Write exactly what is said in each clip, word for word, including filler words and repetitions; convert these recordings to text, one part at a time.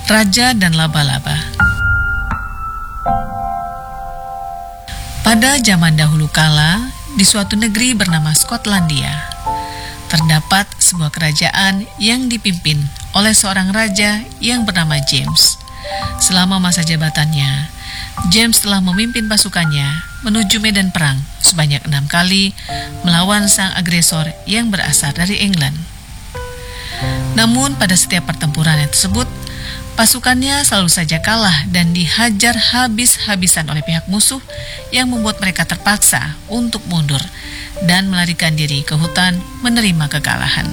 Raja dan Laba-Laba. Pada zaman dahulu kala, di suatu negeri bernama Skotlandia, terdapat sebuah kerajaan yang dipimpin oleh seorang raja yang bernama James. Selama masa jabatannya, James telah memimpin pasukannya menuju medan perang sebanyak enam kali melawan sang agresor yang berasal dari England. Namun pada setiap pertempuran tersebut, pasukannya selalu saja kalah dan dihajar habis-habisan oleh pihak musuh yang membuat mereka terpaksa untuk mundur dan melarikan diri ke hutan menerima kekalahan.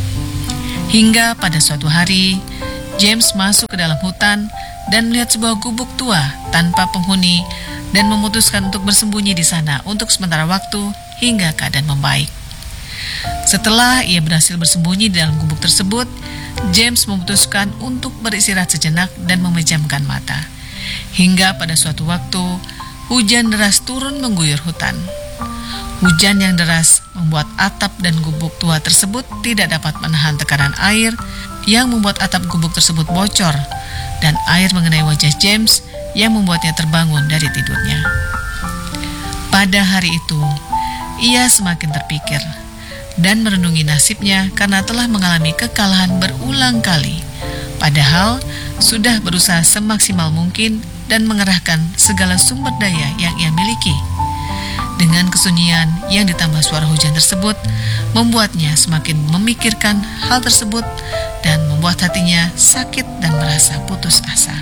Hingga pada suatu hari, James masuk ke dalam hutan dan melihat sebuah gubuk tua tanpa penghuni dan memutuskan untuk bersembunyi di sana untuk sementara waktu hingga keadaan membaik. Setelah ia berhasil bersembunyi di dalam gubuk tersebut, James memutuskan untuk beristirahat sejenak dan memejamkan mata. Hingga pada suatu waktu, hujan deras turun mengguyur hutan. Hujan yang deras membuat atap dan gubuk tua tersebut tidak dapat menahan tekanan air yang membuat atap gubuk tersebut bocor, dan air mengenai wajah James yang membuatnya terbangun dari tidurnya. Pada hari itu, ia semakin terpikir dan merenungi nasibnya karena telah mengalami kekalahan berulang kali, padahal sudah berusaha semaksimal mungkin dan mengerahkan segala sumber daya yang ia miliki. Dengan kesunyian yang ditambah suara hujan tersebut, membuatnya semakin memikirkan hal tersebut dan membuat hatinya sakit dan merasa putus asa.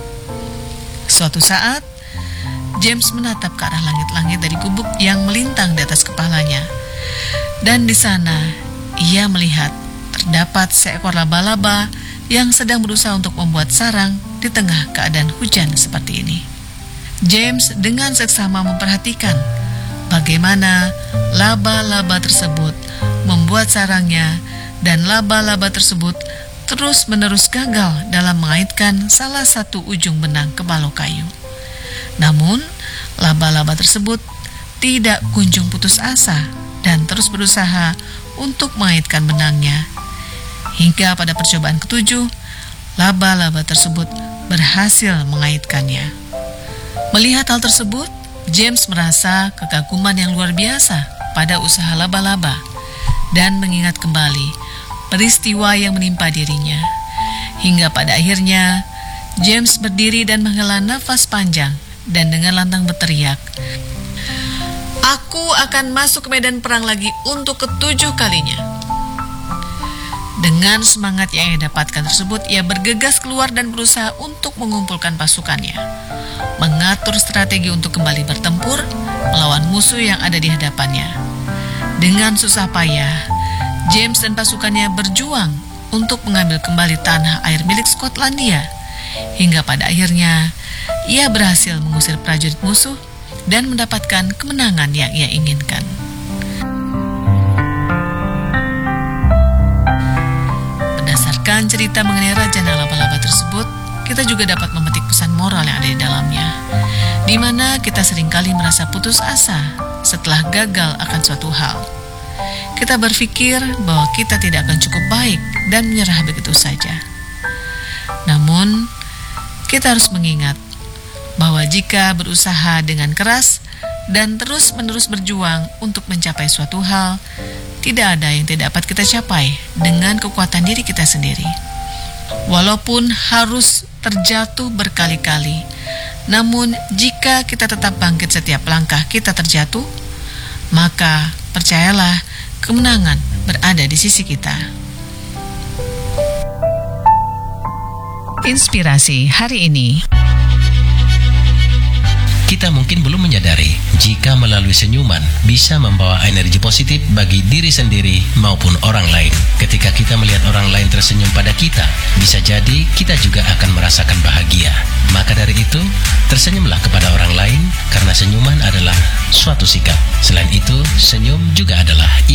Suatu saat, James menatap ke arah langit-langit dari gubuk yang melintang di atas kepalanya. Dan di sana, ia melihat terdapat seekor laba-laba yang sedang berusaha untuk membuat sarang di tengah keadaan hujan seperti ini. James dengan seksama memperhatikan bagaimana laba-laba tersebut membuat sarangnya, dan laba-laba tersebut terus-menerus gagal dalam mengaitkan salah satu ujung benang ke balok kayu. Namun, laba-laba tersebut tidak kunjung putus asa dan terus berusaha untuk mengaitkan benangnya. Hingga pada percobaan ketujuh, laba-laba tersebut berhasil mengaitkannya. Melihat hal tersebut, James merasa kekaguman yang luar biasa pada usaha laba-laba dan mengingat kembali peristiwa yang menimpa dirinya. Hingga pada akhirnya, James berdiri dan menghela nafas panjang dan dengan lantang berteriak, "Aku akan masuk ke medan perang lagi untuk ketujuh kalinya." Dengan semangat yang ia dapatkan tersebut, ia bergegas keluar dan berusaha untuk mengumpulkan pasukannya, mengatur strategi untuk kembali bertempur melawan musuh yang ada di hadapannya. Dengan susah payah, James dan pasukannya berjuang untuk mengambil kembali tanah air milik Skotlandia. Hingga pada akhirnya, ia berhasil mengusir prajurit musuh dan mendapatkan kemenangan yang ia inginkan. Berdasarkan cerita mengenai Raja dan Laba-Laba tersebut, kita juga dapat memetik pesan moral yang ada di dalamnya, di mana kita seringkali merasa putus asa setelah gagal akan suatu hal. Kita berpikir bahwa kita tidak akan cukup baik dan menyerah begitu saja. Namun, kita harus mengingat bahwa jika berusaha dengan keras dan terus-menerus berjuang untuk mencapai suatu hal, tidak ada yang tidak dapat kita capai dengan kekuatan diri kita sendiri. Walaupun harus terjatuh berkali-kali, namun jika kita tetap bangkit setiap langkah kita terjatuh, maka percayalah, kemenangan berada di sisi kita. Inspirasi hari ini. Kita mungkin belum menyadari jika melalui senyuman bisa membawa energi positif bagi diri sendiri maupun orang lain. Ketika kita melihat orang lain tersenyum pada kita, bisa jadi kita juga akan merasakan bahagia. Maka dari itu, tersenyumlah kepada orang lain karena senyuman adalah suatu sikap. Selain itu, senyum juga adalah ibadah.